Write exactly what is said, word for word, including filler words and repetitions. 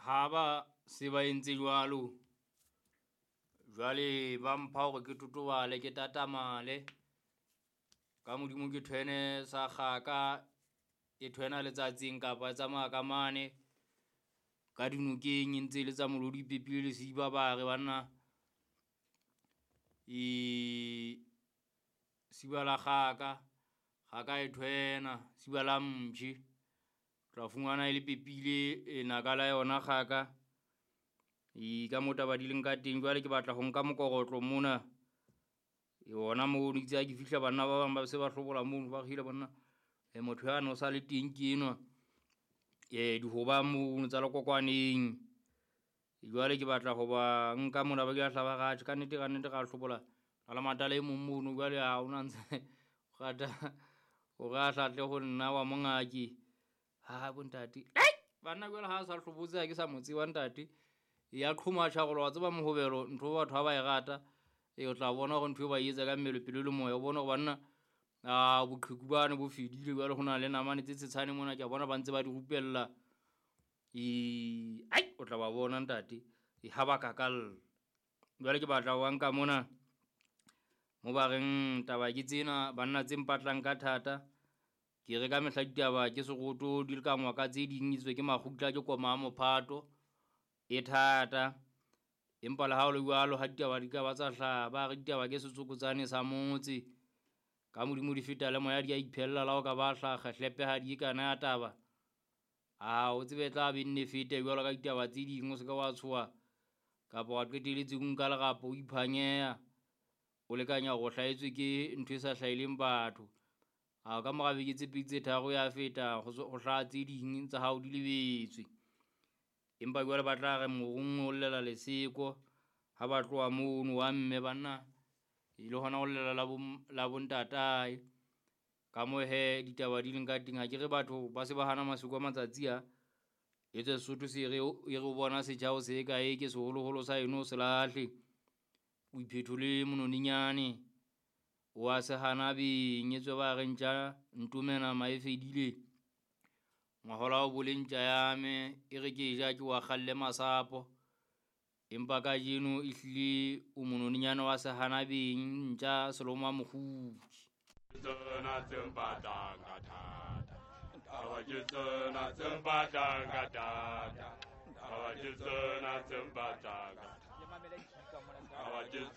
ha ba se ba entse jwalo jwale ba mpha hore ke totobale ke tatamale ka modimo ke thwene sa kgaka e thwena letsatsing kapa e tsamaya ka mane ka dinokeng ntse le tsa molodi pepile le siba ba re banna e siba la kgaka kgaka e thwena siba la mtjhi tla fungana ile pepile e nakala yona kgaka e ka mota ba dileng ka teng jwale ke batla ho nka mokorotlo mona yona mo di tsa ke fihla bana ba bang ba se ba hlobola mono ba khile bana e motho ya no sa le teng ke enwa e di hoba mo tsa lekokwaneng jwale ke batla ho ba nka mona ba ke hla ba ga ka nnete ka nnete ga hlobola ala matala e momono jwale ha ona ntse gata o ga hlatle go nna wa mongaki ha bontate bana jwale ha sa hlobotse ha ke sa motse wa ntate ya qhoma tshagolo wa tseba mohobelo ntho batho ba ba e rata e o tla bona go ntho ba etsa ka mmele pele le moya o bona go banna a boqhiku bane bo fedile jwale gona le namane tse tsetshane mona ke bona ba ntse ba di rupella e ai o tla ba bona ntate e ha ba kakal jwale ke batla wa nka mona mo ba reng taba ke tsena banna tse mpatlang ka thata ke re ka mehla ditaba ke segoto di le ka ngwa ka tse ding itswe ke magutla ke koma mophato e thata empa le ha o le jwalo ha ditaba di ka ba tsa hlaha ba re ditaba ke setsokotsane sa motse ka modimo di feta le moya di a iphella la o ka ba hlaga hlepe ha di kana ya taba a o tsebe tla be nne fete jwalo ka ditaba tse ding o se ka wa tshoa kapa wa qeteletse go nka legapo o iphanyeha o lekanya go hlaetswe ke ntho e sa hlaileng batho a ka morabe ke tse pitse tharo ya feta go hlaha tse ding tsa hao di lebetswe empa jwale ba tla re morung o llela leseko ha ba tloa mono wa mme banna ile hona go llela la bo la bontatae ka mo he ditaba di leng ka teng ha ke re batho ba se ba hana masoko a matsatsi a etse Sesotho se re e re bona se jao se ka e ke seholoholo sa eno se lahle o iphetole mononinyane wa se hana be nyetswe ba re ntja ntumena maefedile ngwahola o bolentja yame e re ke ja ke wa khalle masapo empa ka jeno ihlile o mononinyane wa se hana be ntja seloma mohuki tsona tsempatanga thata awa ke tsona tsempatanga thata awa ke tsona tsempatanga awa ke